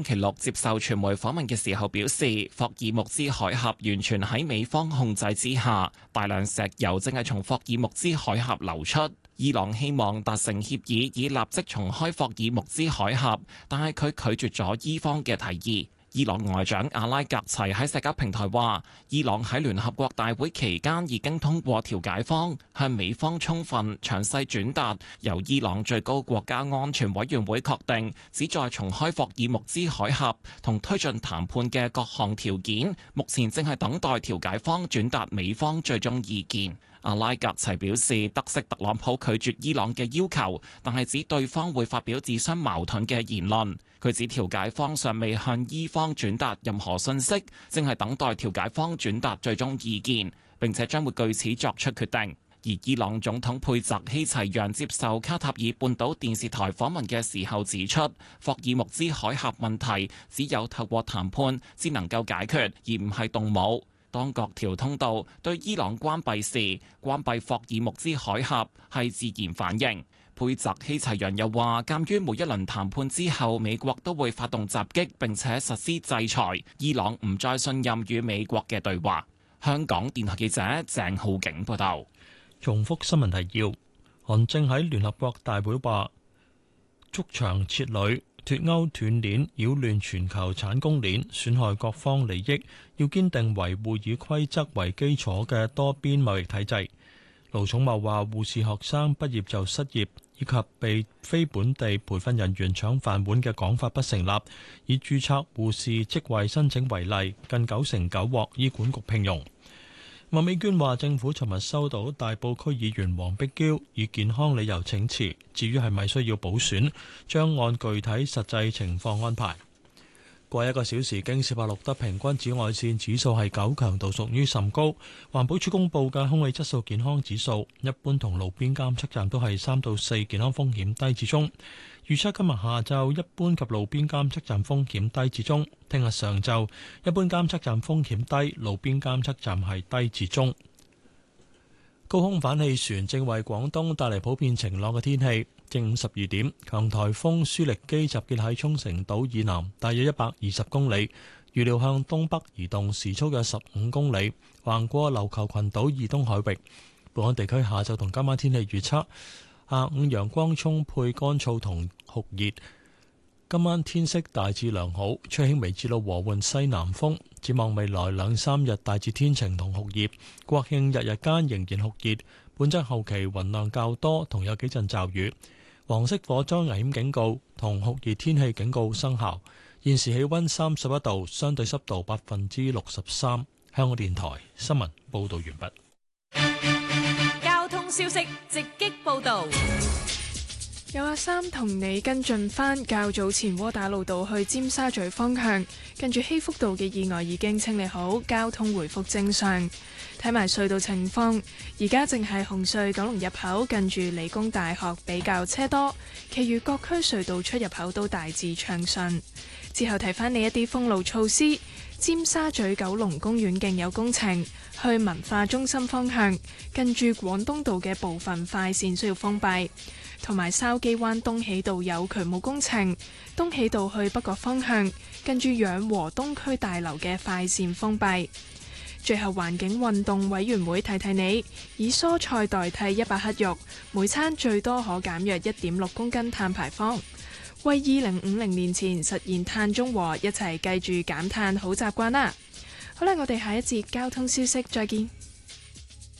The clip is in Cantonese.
期六接受傳媒訪問嘅時候表示，霍爾木茲海峽完全喺美方控制之下，大量石油正係從霍爾木茲海峽流出。伊朗希望達成協議，以立即重開霍爾木茲海峽，但係佢拒絕咗伊方嘅提議。伊朗外長阿拉格齊喺社交平台話，伊朗喺聯合國大會期間已經通過調解方向美方充分詳細轉達由伊朗最高國家安全委員會確定旨在重開霍爾木茲海峽同推進談判嘅各項條件，目前正係等待調解方轉達美方最終意見。阿拉格齊表示，得悉特朗普拒絕伊朗嘅要求，但係指對方會發表自相矛盾嘅言論。佢指調解方尚未向伊方轉達任何信息，正係等待調解方轉達最終意見，並且將會據此作出決定。而伊朗總統佩澤希齊揚接受卡塔爾半島電視台訪問嘅時候指出，霍爾木茲海峽問題只有透過談判先能夠解決，而唔係動武。當各條通道對伊朗關閉時，關閉霍爾木茲海峽係自然反應。佩澤希齊揚又話，鑑於每一輪談判之後，美國都會發動襲擊並且實施制裁，伊朗唔再信任與美國嘅對話。香港電台記者鄭浩景報道。 重複新聞提要：韓正喺聯合國大會話，築牆設壘、脫鈎斷鏈、擾亂全球產供鏈，損害各方利益，要堅定維護以規則為基礎嘅多邊貿易體制。盧寵茂話，護士學生畢業就失業，以及被非本地培訓人員搶飯碗嘅講法不成立，以註冊護士職位申請為例，近99%獲醫管局聘用。麥美娟話，政府尋日收到大埔區議員黃碧嬌以健康理由請辭，至於係咪需要補選，將按具體實際情況安排。過一個小時，京士柏錄得平均紫外線指數係9，強度屬於甚高。環保署公布嘅空氣質素健康指數，一般同路邊監測站都係3到4，健康風險低至中。預測今日下晝一般及路邊監測站風險低至中，聽日上晝一般監測站風險低，路邊監測站係低至中。高空反氣旋正為廣東帶嚟普遍晴朗嘅天氣。正午12點，強颱風舒力基集結喺沖繩島以南大約120公里，預料向東北移動，時速約15公里，橫過琉球群島以東海域。本港地區下晝同今晚天氣預測：下午陽光充沛、乾燥同酷熱。今晚天色大致良好，吹輕微至到和緩西南風。展望未來2、3日大致天晴同酷熱，國慶日日間仍然酷熱。本週後期雲量較多，同有幾陣驟雨。黃色火災危險警告同酷熱天氣警告生效。現時氣溫31度，相對濕度63%。香港電台新聞報道完畢。 交通消息直擊報道。 有阿三同你跟進返較早前窩打老道去尖沙咀方向，近住希福道嘅意外已經清理好，交通回復正常。睇埋隧道情況，而家淨係紅隧九龍入口近住理工大學比較車多，其餘各區隧道出入口都大致暢順。之後提返你一啲封路措施，尖沙咀九龍公園徑有工程，去文化中心方向近住廣東道嘅部分快線需要封閉。同埋筲箕灣東喜道有渠務工程，東喜道去北角方向近住養和東區大樓嘅快線封閉。最後環境運動委員會提提你，以蔬菜代替100克肉，每餐最多可減約1.6公斤碳排放，為2050年前實現碳中和，一齊繼續減碳好習慣啦。好啦，我哋下一節交通消息再見。